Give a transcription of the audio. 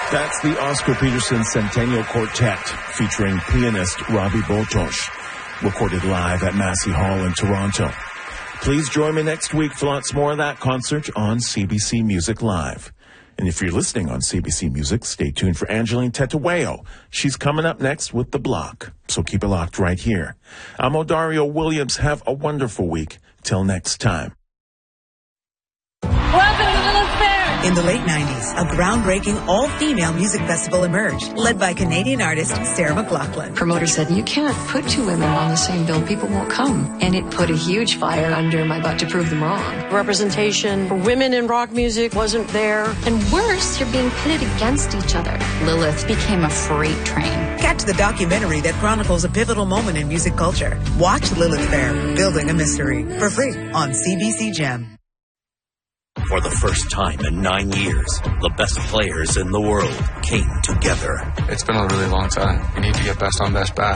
That's the Oscar Peterson Centennial Quartet featuring pianist Robbie Boltosh, recorded live at Massey Hall in Toronto. Please join me next week for lots more of that concert on CBC Music Live. And if you're listening on CBC Music, stay tuned for Angeline Tetawayo. She's coming up next with The Block, so keep it locked right here. I'm Odario Williams. Have a wonderful week. Till next time. Welcome to Lilith Fair. In the late 90s, a groundbreaking all-female music festival emerged, led by Canadian artist Sarah McLachlan. Promoter said, you can't put two women on the same bill. People won't come. And it put a huge fire under my butt to prove them wrong. Representation for women in rock music wasn't there. And worse, you're being pitted against each other. Lilith became a freight train. Catch the documentary that chronicles a pivotal moment in music culture. Watch Lilith Fair, Building a Mystery, for free on CBC Gem. For the first time in 9 years, the best players in the world came together. It's been a really long time. We need to get best on best back.